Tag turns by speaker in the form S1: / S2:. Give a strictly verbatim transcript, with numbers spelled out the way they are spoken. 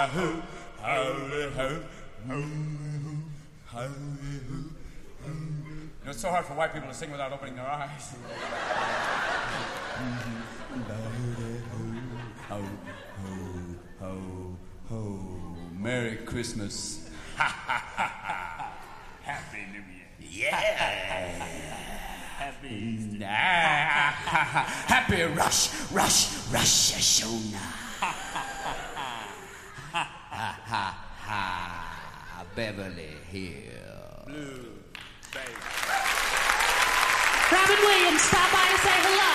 S1: know, it's so hard for white people to sing without opening their eyes. Ho, ho, ho, ho. Merry Christmas. Happy New Year. Yeah. Happy Easter. Happy Rush, Rush, Rush Hashanah. Ha, ha, ha. Beverly Hills. Blue, baby.
S2: Robin Williams, stop by and say hello.